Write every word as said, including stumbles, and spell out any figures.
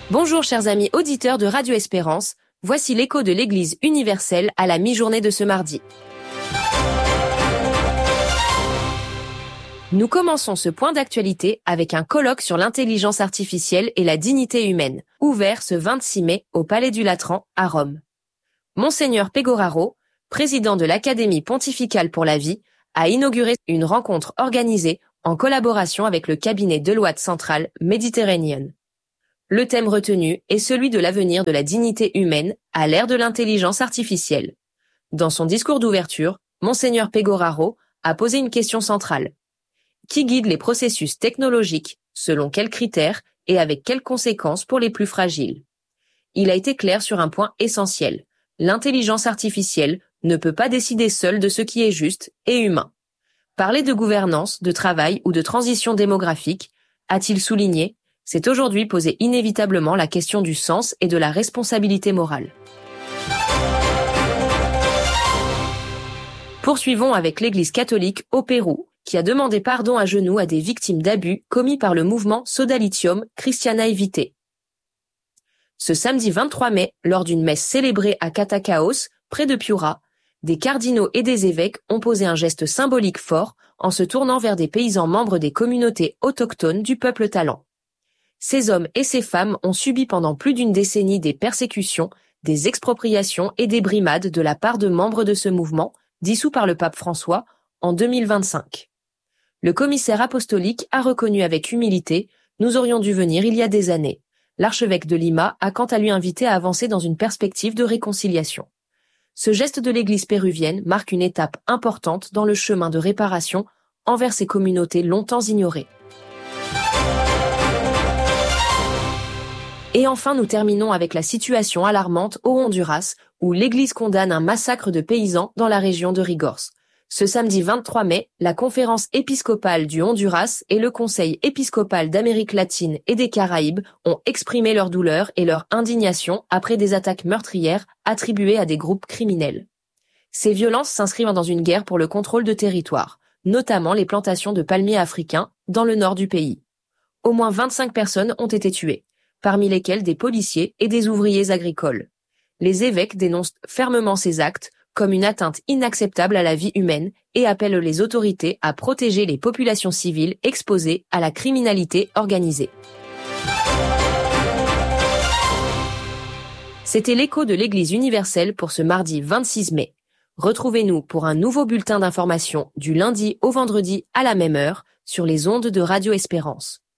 Bonjour chers amis auditeurs de Radio Espérance, voici l'écho de l'Église universelle à la mi-journée de ce mardi. Nous commençons ce point d'actualité avec un colloque sur l'intelligence artificielle et la dignité humaine, ouvert ce vingt-six mai au Palais du Latran, à Rome. Monseigneur Pegoraro, président de l'Académie pontificale pour la vie, a inauguré une rencontre organisée en collaboration avec le cabinet Deloitte Central Méditerranéen. Le thème retenu est celui de l'avenir de la dignité humaine à l'ère de l'intelligence artificielle. Dans son discours d'ouverture, Monseigneur Pegoraro a posé une question centrale. Qui guide les processus technologiques, selon quels critères et avec quelles conséquences pour les plus fragiles? Il a été clair sur un point essentiel. L'intelligence artificielle ne peut pas décider seule de ce qui est juste et humain. Parler de gouvernance, de travail ou de transition démographique, a-t-il souligné, c'est aujourd'hui poser inévitablement la question du sens et de la responsabilité morale. Poursuivons avec l'Église catholique au Pérou, qui a demandé pardon à genoux à des victimes d'abus commis par le mouvement Sodalitium Christianae Vitae. Ce samedi vingt-trois mai, lors d'une messe célébrée à Catacaos, près de Piura, des cardinaux et des évêques ont posé un geste symbolique fort en se tournant vers des paysans membres des communautés autochtones du peuple talan. Ces hommes et ces femmes ont subi pendant plus d'une décennie des persécutions, des expropriations et des brimades de la part de membres de ce mouvement, dissous par le pape François, en deux mille vingt-cinq. Le commissaire apostolique a reconnu avec humilité « Nous aurions dû venir il y a des années ». L'archevêque de Lima a quant à lui invité à avancer dans une perspective de réconciliation. Ce geste de l'Église péruvienne marque une étape importante dans le chemin de réparation envers ces communautés longtemps ignorées. Et enfin, nous terminons avec la situation alarmante au Honduras, où l'Église condamne un massacre de paysans dans la région de Rigors. Ce samedi vingt-trois mai, la conférence épiscopale du Honduras et le Conseil épiscopal d'Amérique latine et des Caraïbes ont exprimé leur douleur et leur indignation après des attaques meurtrières attribuées à des groupes criminels. Ces violences s'inscrivent dans une guerre pour le contrôle de territoire, notamment les plantations de palmiers africains dans le nord du pays. Au moins vingt-cinq personnes ont été tuées, parmi lesquelles des policiers et des ouvriers agricoles. Les évêques dénoncent fermement ces actes comme une atteinte inacceptable à la vie humaine et appellent les autorités à protéger les populations civiles exposées à la criminalité organisée. C'était l'écho de l'Église universelle pour ce mardi vingt-six mai. Retrouvez-nous pour un nouveau bulletin d'information du lundi au vendredi à la même heure sur les ondes de Radio Espérance.